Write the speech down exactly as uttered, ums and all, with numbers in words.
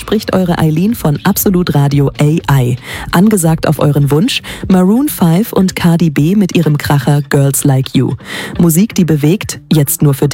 spricht eure Eileen von Absolut Radio A I. Angesagt auf euren Wunsch Maroon fünf und Cardi B mit ihrem Kracher Girls Like You. Musik, die bewegt, jetzt nur für dich.